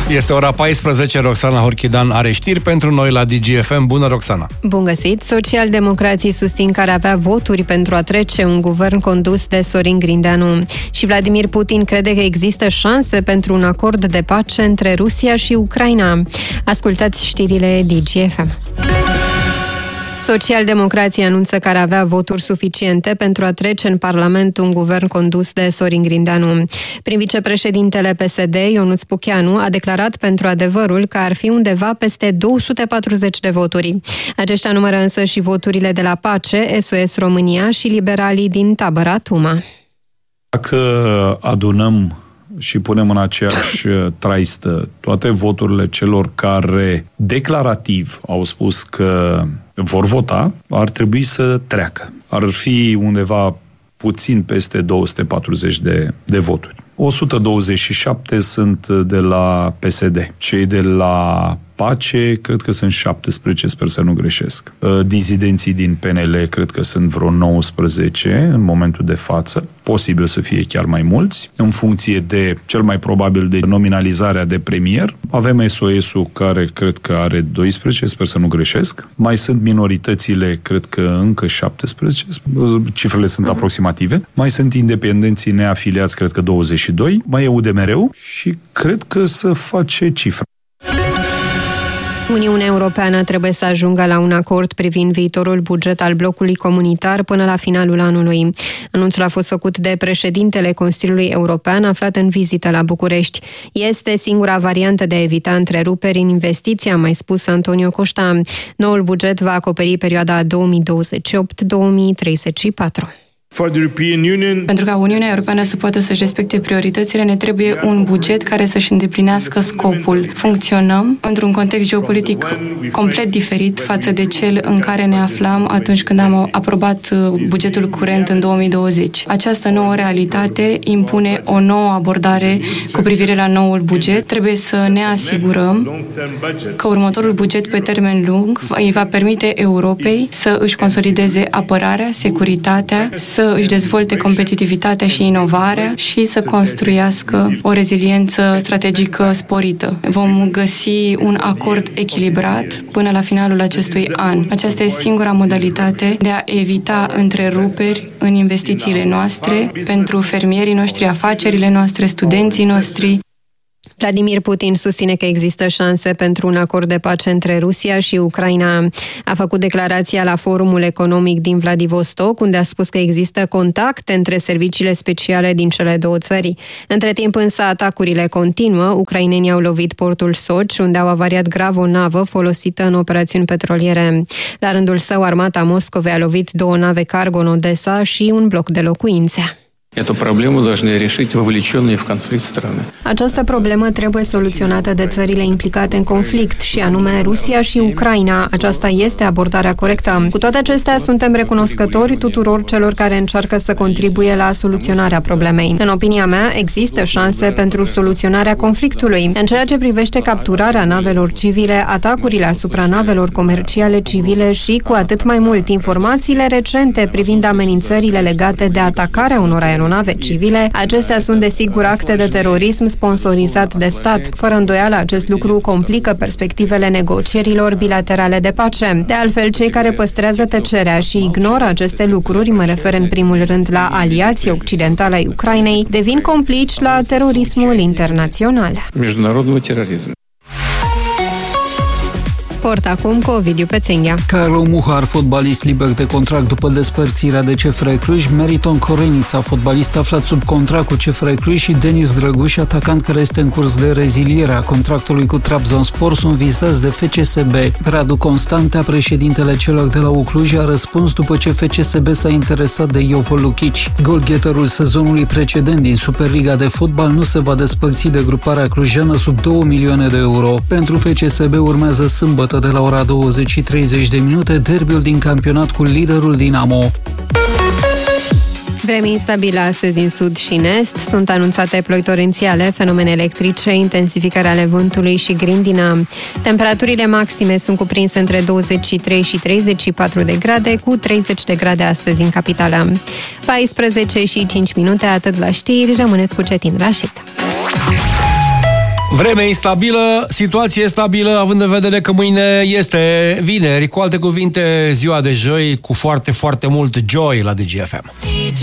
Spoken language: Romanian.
Este ora 14, Roxana Horchidan are știri pentru noi la DGFM. Bună, Roxana! Bun găsit! Socialdemocrații susțin că ar avea voturi pentru a trece un guvern condus de Sorin Grindeanu. Și Vladimir Putin crede că există șanse pentru un acord de pace între Rusia și Ucraina. Ascultați știrile DGFM. Socialdemocrații anunță că ar avea voturi suficiente pentru a trece în Parlament un guvern condus de Sorin Grindeanu. Prin vicepreședintele PSD, Ionuț Pucheanu, a declarat pentru Adevărul că ar fi undeva peste 240 de voturi. Aceștia numără însă și voturile de la PACE, SOS România și liberalii din tabăra Tuma. Dacă adunăm și punem în aceeași traistă toate voturile celor care declarativ au spus că vor vota, ar trebui să treacă. Ar fi undeva puțin peste 240 de voturi. 127 sunt de la PSD. Cei de la PACE, cred că sunt 17, sper să nu greșesc. Dizidenții din PNL, cred că sunt vreo 19 în momentul de față. Posibil să fie chiar mai mulți. În funcție de, cel mai probabil, de nominalizarea de premier. Avem SOS-ul, care cred că are 12, sper să nu greșesc. Mai sunt minoritățile, cred că încă 17. Cifrele sunt aproximative. Mai sunt independenții neafiliați, cred că 22. Mai e UDMR-ul și cred că să face cifra. Uniunea Europeană trebuie să ajungă la un acord privind viitorul buget al blocului comunitar până la finalul anului. Anunțul a fost făcut de președintele Consiliului European aflat în vizită la București. Este singura variantă de a evita întreruperi în investiții, a mai spus Antonio Costa. Noul buget va acoperi perioada 2028-2034. Pentru ca Uniunea Europeană să poată să-și respecte prioritățile, ne trebuie un buget care să-și îndeplinească scopul. Funcționăm într-un context geopolitic complet diferit față de cel în care ne aflam atunci când am aprobat bugetul curent în 2020. Această nouă realitate impune o nouă abordare cu privire la noul buget. Trebuie să ne asigurăm că următorul buget pe termen lung îi va permite Europei să își consolideze apărarea, securitatea, să își dezvolte competitivitatea și inovarea și să construiască o reziliență strategică sporită. Vom găsi un acord echilibrat până la finalul acestui an. Aceasta este singura modalitate de a evita întreruperi în investițiile noastre pentru fermierii noștri, afacerile noastre, studenții noștri. Vladimir Putin susține că există șanse pentru un acord de pace între Rusia și Ucraina. A făcut declarația la Forumul Economic din Vladivostok, unde a spus că există contacte între serviciile speciale din cele două țări. Între timp însă atacurile continuă. Ucrainenii au lovit portul Sochi, unde au avariat grav o navă folosită în operațiuni petroliere. La rândul său, armata Moscovei a lovit 2 nave cargo în Odessa și un bloc de locuințe. Această problemă trebuie soluționată de țările implicate în conflict, și anume Rusia și Ucraina. Aceasta este abordarea corectă. Cu toate acestea, suntem recunoscători tuturor celor care încearcă să contribuie la soluționarea problemei. În opinia mea, există șanse pentru soluționarea conflictului. În ceea ce privește capturarea navelor civile, atacurile asupra navelor comerciale civile și, cu atât mai mult, informațiile recente privind amenințările legate de atacarea unor aeronave civile, acestea sunt desigur acte de terorism sponsorizat de stat. Fără îndoială, acest lucru complică perspectivele negocierilor bilaterale de pace. De altfel, cei care păstrează tăcerea și ignoră aceste lucruri, mă refer în primul rând la aliații occidentali ai Ucrainei, devin complici la terorismul internațional. Sport acum cu Ovidiu Pețenghea. Carlo Muhar, fotbalist liber de contract după despărțirea de CFR Cluj, Meriton Corenița, fotbalist aflat sub contract cu CFR Cluj, și Denis Drăguș, atacant care este în curs de reziliere a contractului cu Trabzonspor, sunt vizați de FCSB. Radu Constantea, președintele celor de la Ucluj, a răspuns după ce FCSB s-a interesat de Jovo Lukic. Golgheterul sezonului precedent din Superliga de fotbal nu se va despărți de gruparea clujană sub 2 milioane de euro. Pentru FCSB urmează sâmbătă de la ora 20:30 derbiul din campionat cu liderul Dinamo. Vreme instabilă astăzi în sud și în est, sunt anunțate ploi torențiale, fenomene electrice, intensificarea ale vântului și grindină. Temperaturile maxime sunt cuprinse între 23 și 34 de grade, cu 30 de grade astăzi în capitală. 14 și 5 minute, atât la știri, rămâneți cu Cetin Rașid. Vreme instabilă, situație stabilă, având în vedere că mâine este vineri, cu alte cuvinte, ziua de joi, cu foarte, foarte mult joy la DGFM.